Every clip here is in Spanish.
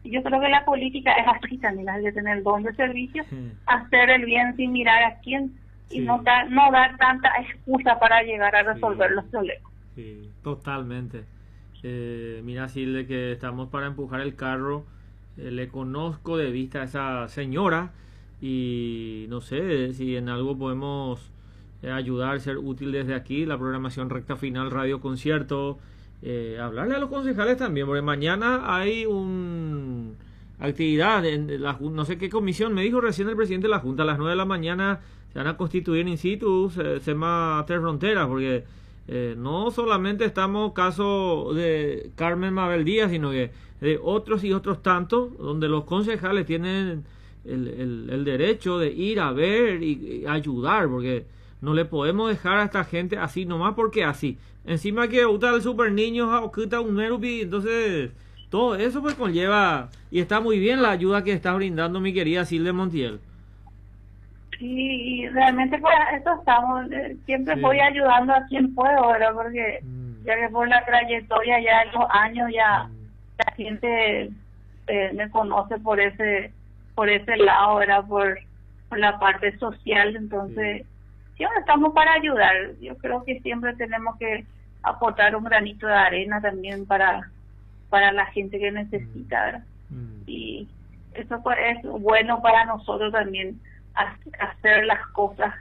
Y yo creo que la política es así también, hay que tener el don de servicio, hacer el bien sin mirar a quién y no dar tanta excusa para llegar a resolver los problemas. Sí, totalmente. Mira, Silde, que estamos para empujar el carro. Le conozco de vista a esa señora y no sé si en algo podemos ayudar, ser útil desde aquí, la programación Recta Final Radio Concierto, hablarle a los concejales también, porque mañana hay una actividad en no sé qué comisión, me dijo recién el presidente de la Junta, a las 9 de la mañana se van a constituir in situ, SEMA Tres Fronteras, porque no solamente estamos caso de Carmen Mabel Díaz, sino que de otros y otros tantos, donde los concejales tienen el derecho de ir a ver y ayudar, porque no le podemos dejar a esta gente así nomás porque así. Encima que gusta el super niño, un nerupi, entonces todo eso pues conlleva, y está muy bien la ayuda que está brindando mi querida Silde Montiel. Sí, realmente para eso estamos, siempre voy ayudando a quien puedo, ¿verdad? Porque ya que por la trayectoria, ya en los años, ya la gente me conoce por ese lado, ¿verdad? Por la parte social, entonces siempre estamos para ayudar. Yo creo que siempre tenemos que aportar un granito de arena también para la gente que necesita, ¿verdad? Y eso pues es bueno para nosotros también, hacer las cosas,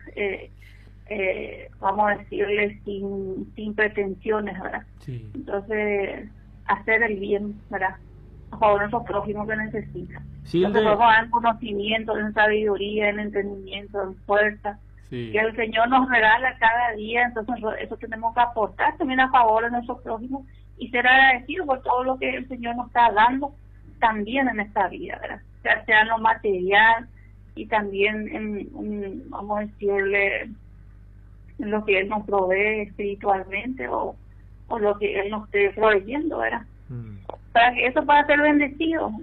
vamos a decirle, sin pretensiones, ¿verdad? Sí. Entonces, hacer el bien, ¿verdad? A favor de nuestro prójimo que necesita. Sí, entonces, vamos a dar conocimiento, en sabiduría, en entendimiento, en fuerza, que el Señor nos regala cada día, entonces eso tenemos que aportar también a favor de nuestro prójimo y ser agradecidos por todo lo que el Señor nos está dando también en esta vida, ¿verdad? Ya sea en lo material, y también vamos a decirle, en lo que Él nos provee espiritualmente o lo que Él nos esté proveyendo, ¿verdad? Para que eso pueda ser bendecido,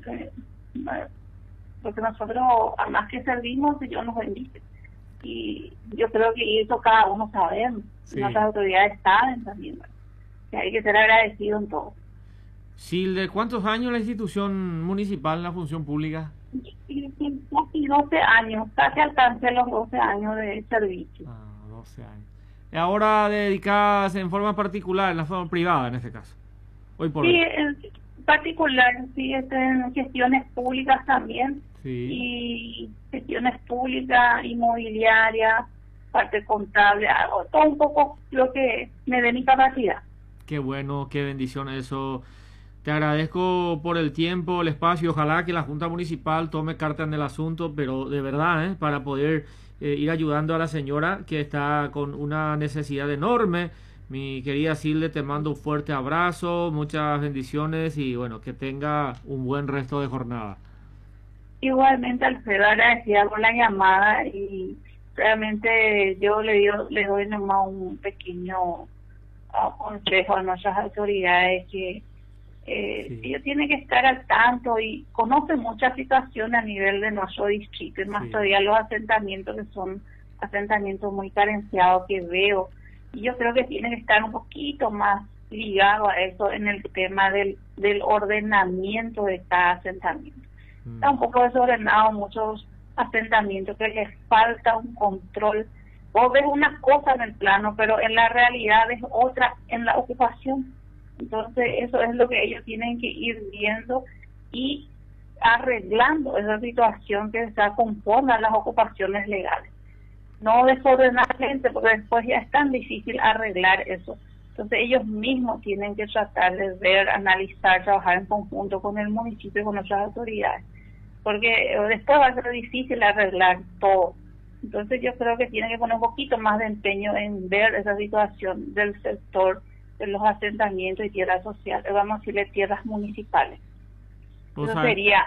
porque nosotros, además que servimos, Dios nos bendice. Y yo creo que eso cada uno sabemos, nuestras autoridades saben también, ¿verdad? Que hay que ser agradecido en todo. Silde, ¿cuántos años la institución municipal en la función pública? Casi 12 años, casi alcancé los 12 años de servicio. 12 años. ¿Y ahora dedicadas en forma particular, en la forma privada en este caso? Hoy por hoy. En particular, sí, en gestiones públicas también. Y gestiones públicas, inmobiliarias, parte contable, hago todo un poco lo que me dé mi capacidad. Qué bueno, qué bendición eso. Te agradezco por el tiempo, el espacio. Ojalá que la Junta Municipal tome carta en el asunto, pero de verdad, para poder ir ayudando a la señora que está con una necesidad enorme. Mi querida Silde, te mando un fuerte abrazo, muchas bendiciones y bueno, que tenga un buen resto de jornada. Igualmente, Alfredo, agradecida por la llamada y realmente yo le doy nomás un pequeño consejo a nuestras autoridades que ellos tienen que estar al tanto y conocen muchas situaciones a nivel de nuestro distrito, y más todavía los asentamientos, que son asentamientos muy carenciados que veo, y yo creo que tienen que estar un poquito más ligados a eso en el tema del ordenamiento de cada asentamiento. Está un poco desordenado muchos asentamientos, que les falta un control. Vos ves una cosa en el plano, pero en la realidad es otra en la ocupación. Entonces eso es lo que ellos tienen que ir viendo y arreglando esa situación que está conforme a las ocupaciones legales. No desordenar gente, porque después ya es tan difícil arreglar eso. Entonces ellos mismos tienen que tratar de ver, analizar, trabajar en conjunto con el municipio y con nuestras autoridades, porque después va a ser difícil arreglar todo. Entonces yo creo que tienen que poner un poquito más de empeño en ver esa situación del sector de los asentamientos y tierras sociales, vamos a decirle tierras municipales. Eso sería...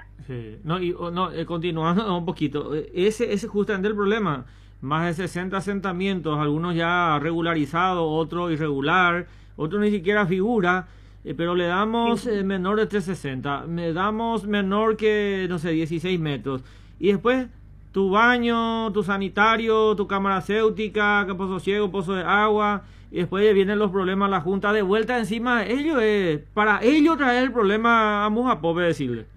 continuando un poquito, ese es justamente el problema. Más de 60 asentamientos, algunos ya regularizados, otros irregular, otros ni siquiera figura, pero le damos menor de 360, le damos menor que, no sé, 16 metros. Y después, tu baño, tu sanitario, tu cámara céutica, pozo ciego, pozo de agua, y después vienen los problemas, la Junta de vuelta encima de ellos, para ellos traer el problema a Mujapope, decirle.